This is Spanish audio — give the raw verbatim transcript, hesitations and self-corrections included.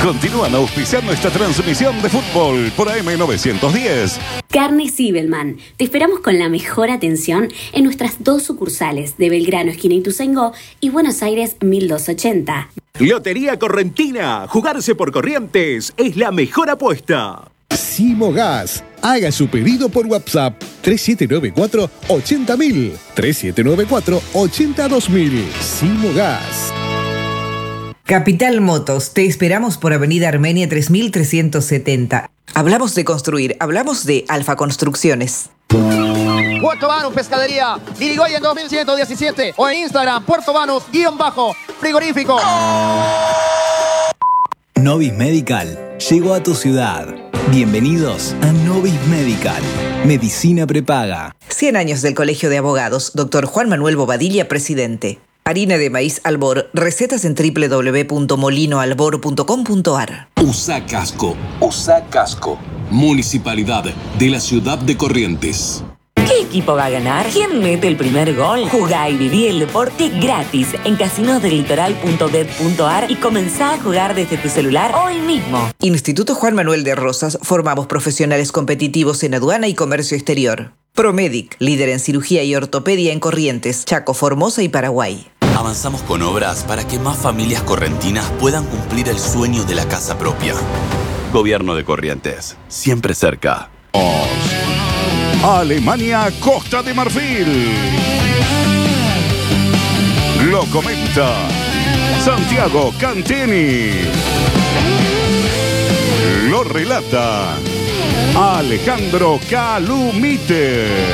Continúan auspiciando esta transmisión de fútbol por A M novecientos diez. Carne Zibelman. Te esperamos con la mejor atención en nuestras dos sucursales de Belgrano, esquina Ituzaingó, y Buenos Aires mil doscientos ochenta. Lotería Correntina. Jugarse por Corrientes es la mejor apuesta. Simogas. Haga su pedido por WhatsApp tres siete nueve cuatro ochenta mil, tres siete nueve cuatro ochenta dos mil. Simogas. Capital Motos, te esperamos por Avenida Armenia tres mil trescientos setenta. Hablamos de construir, hablamos de Alfa Construcciones. Puerto Banus Pescadería, Dirigoyen dos mil ciento diecisiete o en Instagram, Puerto Banus, guión bajo, frigorífico. Novis Medical llegó a tu ciudad. Bienvenidos a Novis Medical, medicina prepaga. cien años del Colegio de Abogados, doctor Juan Manuel Bobadilla, presidente. Harina de maíz Albor, recetas en doble u doble u doble u punto molino albor punto com punto a r. Usa casco, usa casco. Municipalidad de la ciudad de Corrientes. ¿Qué equipo va a ganar? ¿Quién mete el primer gol? Jugá y viví el deporte gratis en casinos del litoral punto bet punto a r y comenzá a jugar desde tu celular hoy mismo. Instituto Juan Manuel de Rosas, formamos profesionales competitivos en aduana y comercio exterior. Promedic, líder en cirugía y ortopedia en Corrientes, Chaco, Formosa y Paraguay. Avanzamos con obras para que más familias correntinas puedan cumplir el sueño de la casa propia. Gobierno de Corrientes, siempre cerca. Alemania, Costa de Marfil. Lo comenta Santiago Cantini. Lo relata Alejandro Calumite.